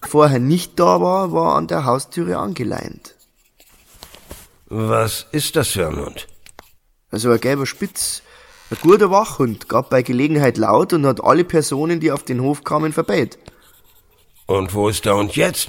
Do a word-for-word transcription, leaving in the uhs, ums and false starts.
vorher nicht da war, war an der Haustüre angeleint. Was ist das für ein Hund? Also ein gelber Spitz, ein guter Wachhund, gab bei Gelegenheit laut und hat alle Personen, die auf den Hof kamen, verbellt. Und wo ist der Hund jetzt?